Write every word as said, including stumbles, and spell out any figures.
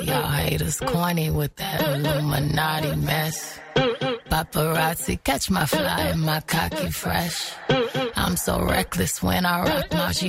Y'all haters corny with that Illuminati mess. Paparazzi, catch my fly and my cocky fresh. I'm so reckless when I rock my